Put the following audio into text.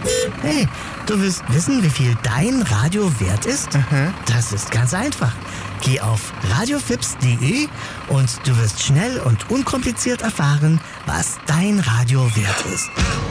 Hey, du willst wissen, wie viel dein Radio wert ist? Aha. Das ist ganz einfach. Geh auf radiofips.de und du wirst schnell und unkompliziert erfahren, was dein Radio wert ist.